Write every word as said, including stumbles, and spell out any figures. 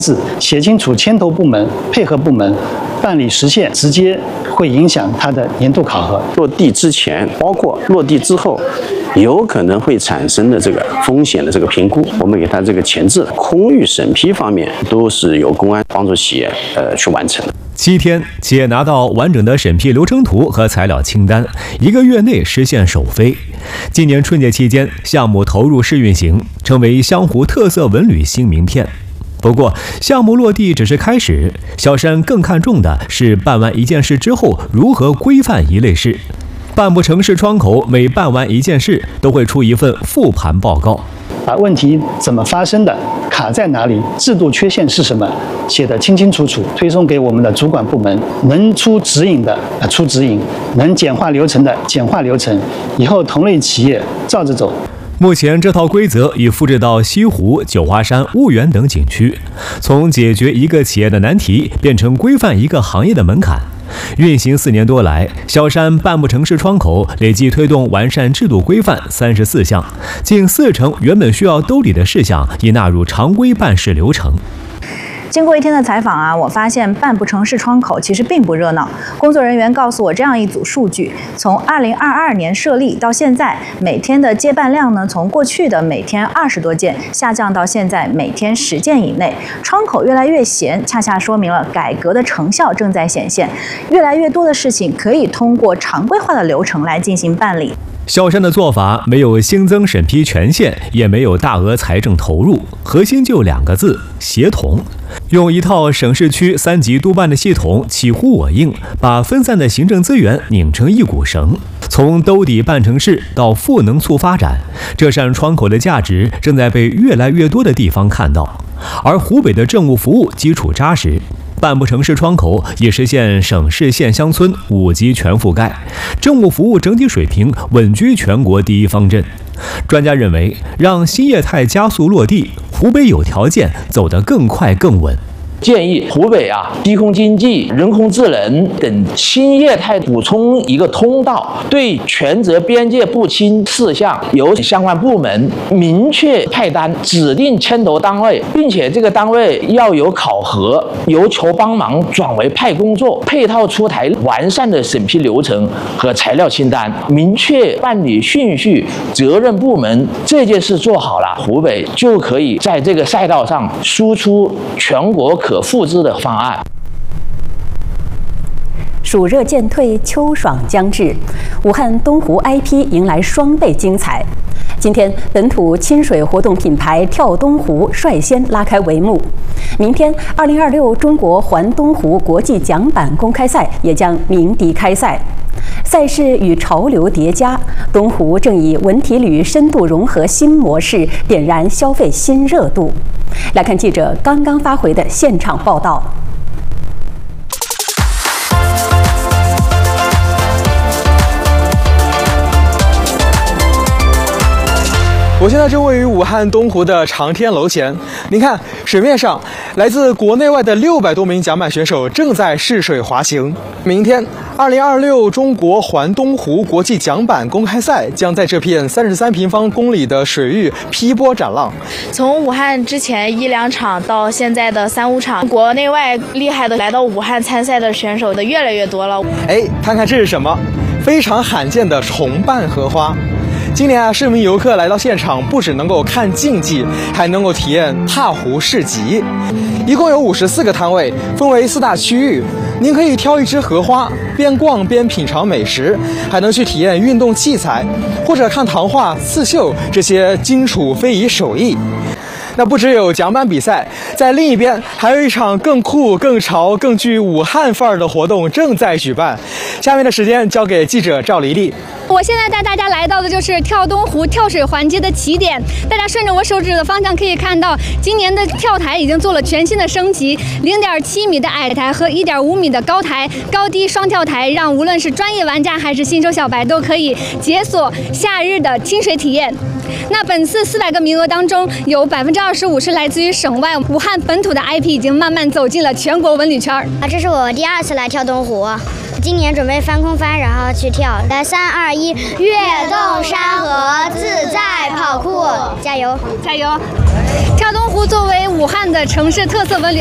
字，写清楚牵头部门、配合部门办理实现，直接会影响它的年度考核。 落地之前，包括落地之后，有可能会产生的这个风险的这个评估，我们给它这个前置空域审批方面，都是由公安帮助企业呃去完成的。 七天，企业拿到完整的审批流程图和材料清单，一个月内实现首飞。今年春节期间，项目投入试运行，成为湘湖特色文旅新名片。不过，项目落地只是开始，小山更看重的是办完一件事之后如何规范一类事。办不成事窗口每办完一件事，都会出一份复盘报告。 把问题怎么发生的、卡在哪里、制度缺陷是什么，写得清清楚楚，推送给我们的主管部门，能出指引的出指引，能简化流程的简化流程，以后同类企业照着走。 目前这套规则已复制到西湖、九华山、婺源等景区，从解决一个企业的难题，变成规范一个行业的门槛。运行四年多来，萧山办不成事窗口累计推动完善制度规范三十四项，近四成原本需要兜底的事项已纳入常规办事流程。 经过一天的采访啊，我发现办不成事窗口其实并不热闹。工作人员告诉我这样一组数据：从二零二二年设立到现在，每天的接办量呢，从过去的每天二十多件下降到现在每天十件以内。窗口越来越闲，恰恰说明了改革的成效正在显现。越来越多的事情可以通过常规化的流程来进行办理。 萧山的做法没有新增审批权限，也没有大额财政投入，核心就两个字：协同。用一套省市区三级督办的系统，起呼我应，把分散的行政资源拧成一股绳，从兜底办成事到赋能促发展，这扇窗口的价值正在被越来越多的地方看到。而湖北的政务服务基础扎实，办不成事窗口也实现省市县乡村五级全覆盖，政务服务整体水平稳居全国第一方阵。专家认为，让新业态加速落地，湖北有条件走得更快更稳。 建议湖北啊，低空经济、人工智能等新业态补充一个通道，对权责边界不清事项由相关部门明确派单，指定牵头单位，并且这个单位要有考核，由求帮忙转为派工作，配套出台完善的审批流程和材料清单，明确办理顺序、责任部门。这件事做好了，湖北就可以在这个赛道上输出全国可可复制的方案。 暑热渐退，秋爽将至，武汉东湖 I P 迎来双倍精彩。今天，本土亲水活动品牌跳东湖率先拉开帷幕。明天，二零二六中国环东湖国际桨板公开赛也将鸣笛开赛。赛事与潮流叠加，东湖正以文体旅深度融合新模式点燃消费新热度。来看记者刚刚发回的现场报道。 我现在正位于武汉东湖的长天楼前，您看，水面上来自国内外的六百多名桨板选手正在试水滑行。明天，二零二六中国环东湖国际桨板公开赛将在这片三十三平方公里的水域劈波斩浪。 从武汉之前一两场到现在的三五场，国内外厉害的来到武汉参赛的选手的越来越多了。 哎，看看这是什么？非常罕见的重瓣荷花。今年啊，市民游客来到现场，不只能够看竞技，还能够体验踏湖市集。一共有五十四个摊位，分为四大区域。您可以挑一支荷花，边逛边品尝美食，还能去体验运动器材，或者看糖画、刺绣这些荆楚非遗手艺。那不只有桨板比赛，在另一边还有一场更酷、更潮、更具武汉范儿的活动正在举办。下面的时间交给记者赵黎丽。 我现在带大家来到的就是跳东湖跳水环节的起点，大家顺着我手指的方向可以看到，今年的跳台已经做了全新的升级，零点七米的矮台和一点五米的高台，高低双跳台，让无论是专业玩家还是新手小白都可以解锁夏日的亲水体验。那本次四百个名额当中，有百分之二十五是来自于省外，武汉本土的 I P 已经慢慢走进了全国文旅圈。 啊，这是我第二次来跳东湖， 今年准备翻空翻，然后去跳。来，三二一，跃动山河，自在跑酷，加油， 加油！跳东湖作为武汉的城市特色文旅。